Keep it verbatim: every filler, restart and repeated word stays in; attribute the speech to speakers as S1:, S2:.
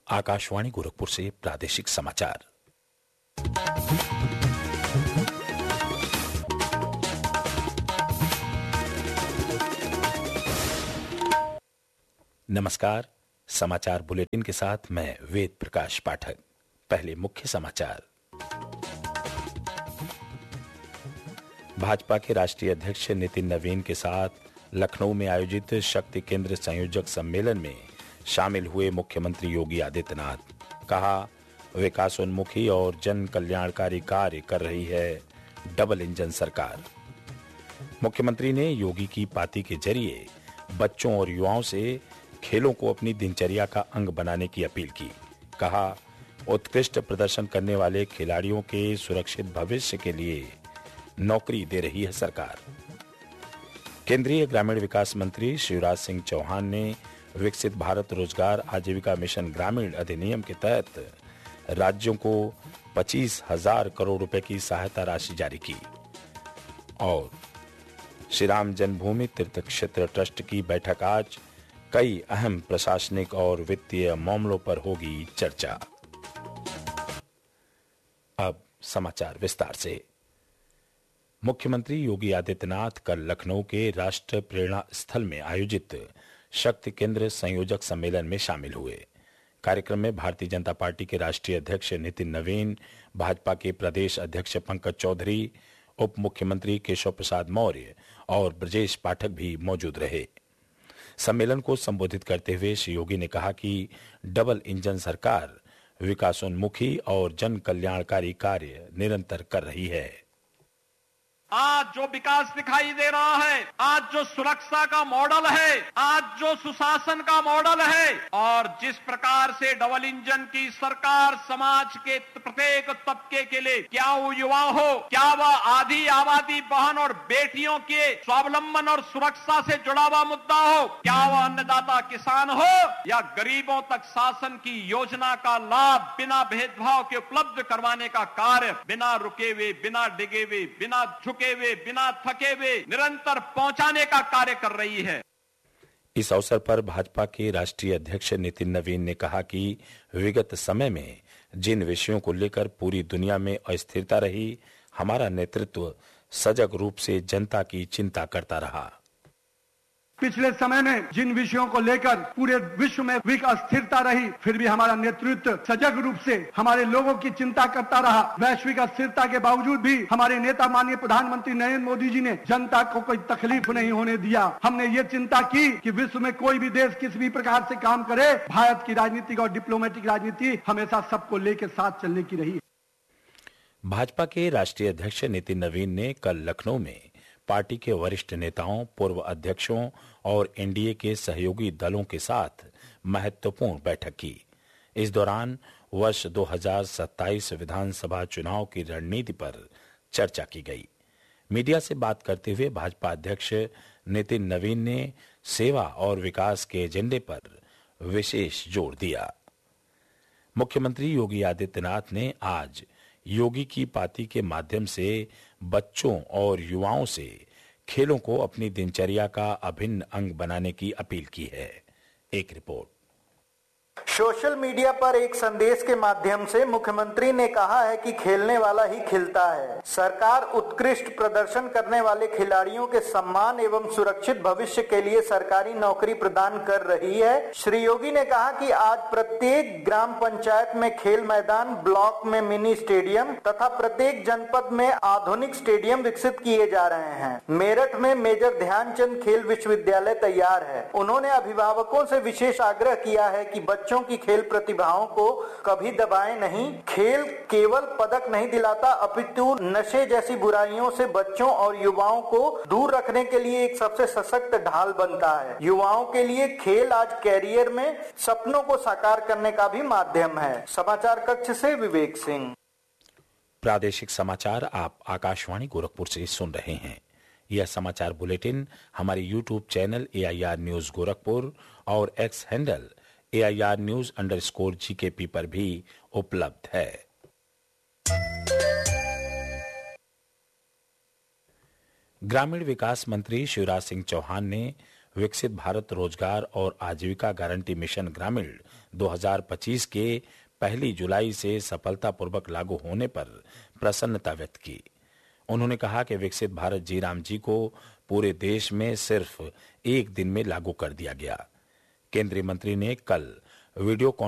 S1: आकाशवाणी गोरखपुर से प्रादेशिक समाचार। नमस्कार। समाचार बुलेटिन के साथ मैं वेद प्रकाश पाठक। पहले मुख्य समाचार। भाजपा के राष्ट्रीय अध्यक्ष नितिन नवीन के साथ लखनऊ में आयोजित शक्ति केंद्र संयोजक सम्मेलन में शामिल हुए मुख्यमंत्री योगी आदित्यनाथ। कहा, विकासोन्मुखी और जन कल्याणकारी कार्य कर रही है डबल इंजन सरकार। मुख्यमंत्री ने योगी की पार्टी के जरिए बच्चों और युवाओं से खेलों को अपनी दिनचर्या का अंग बनाने की अपील की। कहा, उत्कृष्ट प्रदर्शन करने वाले खिलाड़ियों के सुरक्षित भविष्य के लिए नौकरी दे रही है सरकार। केंद्रीय ग्रामीण विकास मंत्री शिवराज सिंह चौहान ने विकसित भारत रोजगार आजीविका मिशन ग्रामीण अधिनियम के तहत राज्यों को पच्चीस हजार करोड़ रुपए की सहायता राशि जारी की। और श्री राम जन्मभूमि तीर्थ क्षेत्र ट्रस्ट की बैठक आज, कई अहम प्रशासनिक और वित्तीय मामलों पर होगी चर्चा। अब समाचार विस्तार से। मुख्यमंत्री योगी आदित्यनाथ कल लखनऊ के राष्ट्र प्रेरणा स्थल में आयोजित शक्ति केंद्र संयोजक सम्मेलन में शामिल हुए। कार्यक्रम में भारतीय जनता पार्टी के राष्ट्रीय अध्यक्ष नितिन नवीन, भाजपा के प्रदेश अध्यक्ष पंकज चौधरी, उप मुख्यमंत्री केशव प्रसाद मौर्य और ब्रजेश पाठक भी मौजूद रहे। सम्मेलन को संबोधित करते हुए श्री योगी ने कहा कि डबल इंजन सरकार विकासोन्मुखी और जन कल्याणकारी कार्य निरंतर कर रही है।
S2: आज जो विकास दिखाई दे रहा है, आज जो सुरक्षा का मॉडल है, आज जो सुशासन का मॉडल है और जिस प्रकार से डबल इंजन की सरकार समाज के प्रत्येक तबके के लिए, क्या वो युवा हो, क्या वह आधी आबादी बहन और बेटियों के स्वावलंबन और सुरक्षा से जुड़ा हुआ मुद्दा हो, क्या वह अन्नदाता किसान हो या गरीबों तक शासन की योजना का लाभ बिना भेदभाव के उपलब्ध करवाने का कार्य बिना रुके हुए, बिना डिगे हुए, बिना झुके वे, बिना थके वे निरंतर पहुंचाने का कार्य कर रही है।
S1: इस अवसर पर भाजपा के राष्ट्रीय अध्यक्ष नितिन नवीन ने कहा कि विगत समय में जिन विषयों को लेकर पूरी दुनिया में अस्थिरता रही, हमारा नेतृत्व सजग रूप से जनता की चिंता करता रहा।
S3: पिछले समय में जिन विषयों को लेकर पूरे विश्व में विक अस्थिरता रही, फिर भी हमारा नेतृत्व सजग रूप से हमारे लोगों की चिंता करता रहा। वैश्विक अस्थिरता के बावजूद भी हमारे नेता माननीय प्रधानमंत्री नरेंद्र मोदी जी ने जनता को कोई तकलीफ नहीं होने दिया। हमने ये चिंता की कि विश्व में कोई भी देश किसी भी प्रकार से काम करे, भारत की राजनीतिक और डिप्लोमेटिक राजनीति हमेशा सबको लेकर साथ चलने की रही।
S1: भाजपा के राष्ट्रीय अध्यक्ष नितिन नवीन ने कल लखनऊ में पार्टी के वरिष्ठ नेताओं, पूर्व अध्यक्षों और एनडीए के सहयोगी दलों के साथ महत्वपूर्ण बैठक की। इस दौरान वर्ष दो हज़ार सत्ताईस विधानसभा चुनाव की रणनीति पर चर्चा की गई। मीडिया से बात करते हुए भाजपा अध्यक्ष नितिन नवीन ने सेवा और विकास के एजेंडे पर विशेष जोर दिया। मुख्यमंत्री योगी आदित्यनाथ ने आज योगी की पार्टी के माध्यम से बच्चों और युवाओं से खेलों को अपनी दिनचर्या का अभिन्न अंग बनाने की अपील की है। एक रिपोर्ट।
S4: सोशल मीडिया पर एक संदेश के माध्यम से मुख्यमंत्री ने कहा है कि खेलने वाला ही खिलता है। सरकार उत्कृष्ट प्रदर्शन करने वाले खिलाड़ियों के सम्मान एवं सुरक्षित भविष्य के लिए सरकारी नौकरी प्रदान कर रही है। श्री योगी ने कहा कि आज प्रत्येक ग्राम पंचायत में खेल मैदान, ब्लॉक में मिनी स्टेडियम तथा प्रत्येक जनपद में आधुनिक स्टेडियम विकसित किए जा रहे हैं। मेरठ में मेजर ध्यानचंद खेल विश्वविद्यालय तैयार है। उन्होंने अभिभावकों से विशेष आग्रह किया है कि बच्चों की खेल प्रतिभाओं को कभी दबाएं नहीं। खेल केवल पदक नहीं दिलाता, अपितु नशे जैसी बुराइयों से बच्चों और युवाओं को दूर रखने के लिए एक सबसे सशक्त ढाल बनता है। युवाओं के लिए खेल आज कैरियर में सपनों को साकार करने का भी माध्यम है। समाचार कक्ष से विवेक सिंह।
S1: प्रादेशिक समाचार आप आकाशवाणी गोरखपुर से सुन रहे हैं। यह समाचार बुलेटिन हमारे YouTube channel A I R news Gorakhpur और x handle A I R news under score जी के पी पर भी उपलब्ध है। ग्रामीण विकास मंत्री शिवराज सिंह चौहान ने विकसित भारत रोजगार और आजीविका गारंटी मिशन ग्रामीण दो हज़ार पच्चीस के पहली जुलाई से सफलतापूर्वक लागू होने पर प्रसन्नता व्यक्त की। उन्होंने कहा कि विकसित भारत जी राम जी को पूरे देश में सिर्फ एक दिन में लागू कर दिया गया। केंद्रीय मंत्री ने कल वीडियो